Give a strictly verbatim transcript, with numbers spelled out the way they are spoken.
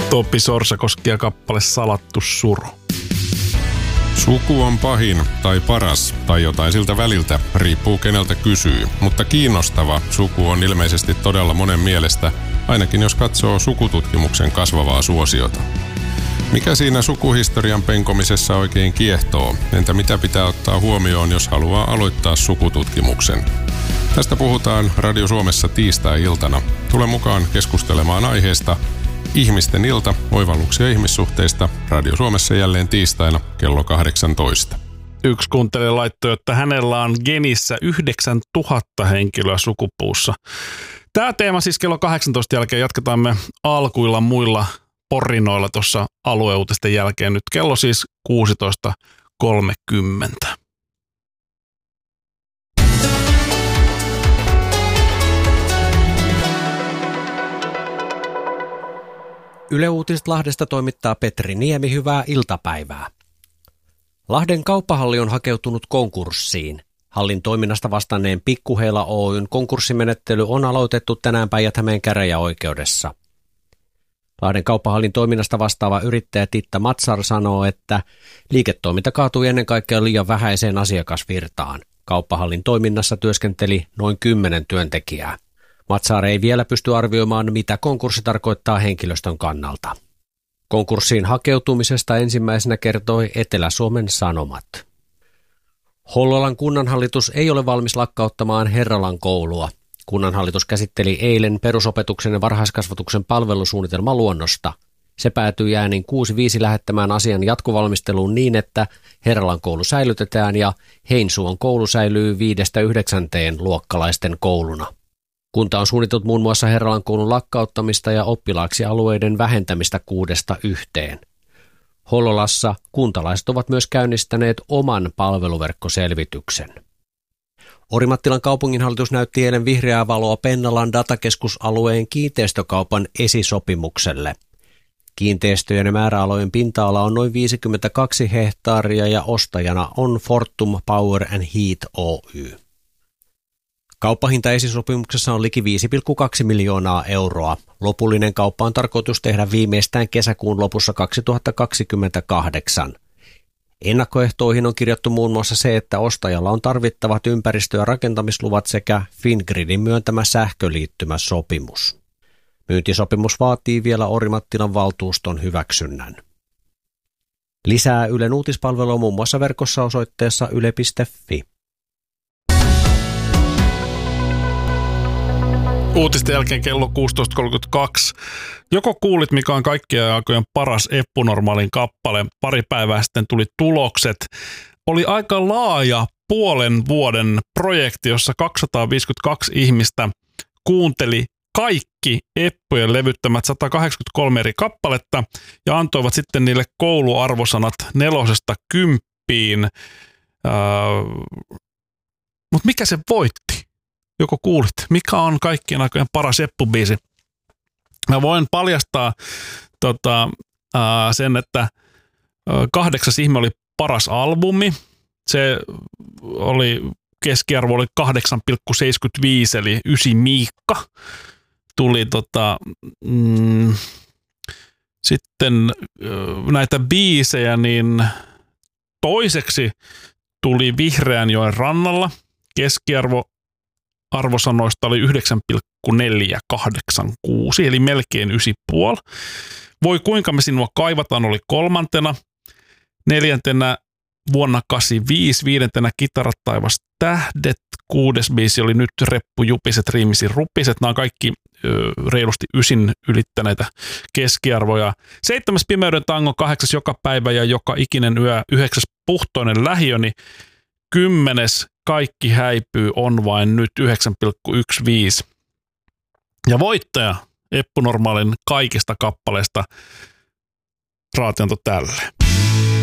Topi Sorsakoski ja kappale Salattu suru. Suku on pahin tai paras tai jotain siltä väliltä, riippuu keneltä kysyy. Mutta kiinnostava suku on ilmeisesti todella monen mielestä, ainakin jos katsoo sukututkimuksen kasvavaa suosiota. Mikä siinä sukuhistorian penkomisessa oikein kiehtoo? Entä mitä pitää ottaa huomioon, jos haluaa aloittaa sukututkimuksen? Tästä puhutaan Radio Suomessa tiistai-iltana. Tule mukaan keskustelemaan aiheesta Ihmisten ilta, oivalluksia ihmissuhteista. Radio Suomessa jälleen tiistaina kello kahdeksantoista. Yksi kuuntelija laittoi, että hänellä on genissä yhdeksäntuhatta henkilöä sukupuussa. Tämä teema siis kello kahdeksantoista jälkeen jatketaan me alkuilla muilla porinoilla tuossa alueuutisten jälkeen. Nyt kello siis kuusitoista kolmekymmentä. Yle Uutiset Lahdesta toimittaa Petri Niemi, hyvää iltapäivää. Lahden kauppahalli on hakeutunut konkurssiin. Hallin toiminnasta vastanneen Pikkuheila Oyn konkurssimenettely on aloitettu tänään Päijät-Hämeen käräjäoikeudessa. Lahden kauppahallin toiminnasta vastaava yrittäjä Titta Matsar sanoo, että liiketoiminta kaatui ennen kaikkea liian vähäiseen asiakasvirtaan. Kauppahallin toiminnassa työskenteli noin kymmenen työntekijää. Matsar ei vielä pysty arvioimaan, mitä konkurssi tarkoittaa henkilöstön kannalta. Konkurssiin hakeutumisesta ensimmäisenä kertoi Etelä-Suomen Sanomat. Hollolan kunnanhallitus ei ole valmis lakkauttamaan Herralan koulua. Kunnanhallitus käsitteli eilen perusopetuksen ja varhaiskasvatuksen palvelusuunnitelman luonnosta. Se päätyi äänin kuusi viisi lähettämään asian jatkovalmisteluun niin, että Herralan koulu säilytetään ja Heinsuon koulu säilyy viidestä yhdeksänteen luokkalaisten kouluna. Kunta on suunnitellut muun muassa Herralan koulun lakkauttamista ja oppilaaksi alueiden vähentämistä kuudesta yhteen. Hollolassa kuntalaiset ovat myös käynnistäneet oman palveluverkkoselvityksen. Orimattilan kaupunginhallitus näytti eilen vihreää valoa Pennalan datakeskusalueen kiinteistökaupan esisopimukselle. Kiinteistöjen ja määräalojen pinta-ala on noin viisikymmentäkaksi hehtaaria ja ostajana on Fortum Power and Heat Oy. Kauppahinta esisopimuksessa on liki viisi pilkku kaksi miljoonaa euroa. Lopullinen kauppa on tarkoitus tehdä viimeistään kesäkuun lopussa kaksituhattakaksikymmentäkahdeksan. Ennakkoehtoihin on kirjattu muun muassa se, että ostajalla on tarvittavat ympäristö- ja rakentamisluvat sekä Fingridin myöntämä sähköliittymäsopimus. Myyntisopimus vaatii vielä Orimattilan valtuuston hyväksynnän. Lisää Ylen uutispalvelua muun muassa verkossa osoitteessa yle piste fi. Uutisten jälkeen kello kuusitoista kolmekymmentäkaksi. Joko kuulit, mikä on kaikkien aikojen paras Eppu-normaalin kappale? Pari päivää sitten tuli tulokset. Oli aika laaja puolen vuoden projekti, jossa kaksisataaviisikymmentäkaksi ihmistä kuunteli kaikki Eppujen levyttämät sata kahdeksankymmentäkolme eri kappaletta ja antoivat sitten niille kouluarvosanat nelosesta kymppiin. Äh, Mutta mikä se voitti? Joko kuulit, mikä on kaikkien aikojen paras Eppu-biisi? Mä voin paljastaa tota, ää, sen, että ää, kahdeksas ihme oli paras albumi. Se oli, keskiarvo oli kahdeksan pilkku seitsemänkymmentäviisi, eli Ysi Miikka. Tuli tota, mm, sitten ää, näitä biisejä, niin toiseksi tuli Vihreänjoen rannalla. Keskiarvo arvosanoista oli yhdeksän pilkku neljäsataakahdeksankymmentäkuusi, eli melkein yhdeksän pilkku viisi. Voi kuinka me sinua kaivataan oli kolmantena, neljäntenä vuonna kahdeksankymmentäviisi, viidentenä Kitarat taivas tähdet, kuudes biisi oli Nyt reppu jupiset riimisi rupiset. Nämä on kaikki ö, reilusti ysin ylittäneitä keskiarvoja. Seitsemäs Pimeyden tango, kahdeksas Joka päivä ja Joka ikinen yö, yhdeksäs Puhtoinen lähiöni, kymmenes Kaikki häipyy on vain nyt yhdeksän pilkku yksitoista. Ja voittaja Eppu-normaalin kaikista kappaleista raatianto tälle.